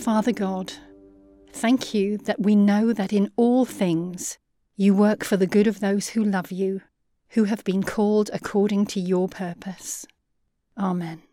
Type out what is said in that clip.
Father God, thank you that we know that in all things you work for the good of those who love you, who have been called according to your purpose. Amen.